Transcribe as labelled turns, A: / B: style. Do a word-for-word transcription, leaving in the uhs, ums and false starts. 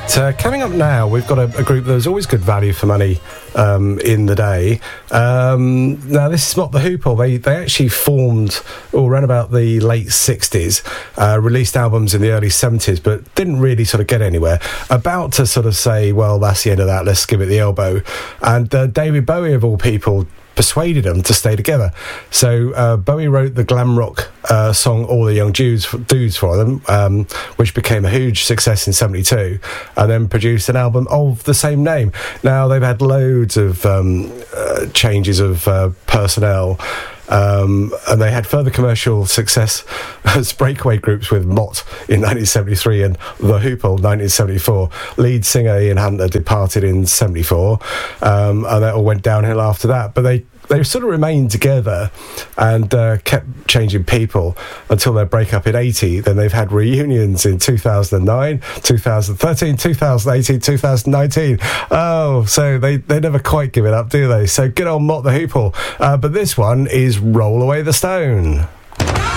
A: But uh, coming up now, we've got a, a group that was always good value for money um, in the day. Um, now, this is not the Hoople. They they actually formed all around about the late sixties, uh, released albums in the early seventies, but didn't really sort of get anywhere. About to sort of say, well, that's the end of that, let's give it the elbow. And uh, David Bowie, of all people, persuaded them to stay together. So uh, Bowie wrote the glam rock uh, song All the Young Dudes for, Dudes for them, um, which became a huge success in seventy-two, and then produced an album of the same name. Now, they've had loads of um, uh, changes of uh, personnel, um, and they had further commercial success as breakaway groups with Mott in nineteen seventy-three and The Hoople nineteen seventy-four. Lead singer Ian Hunter departed in seventy-four, um, and that all went downhill after that. But they they sort of remained together and uh, kept changing people until their breakup in eighty. Then they've had reunions in two thousand nine, two thousand thirteen, two thousand eighteen, two thousand nineteen. Oh, so they, they never quite give it up, do they? So good old Mott the Hoople. Uh, but this one is Roll Away the Stone.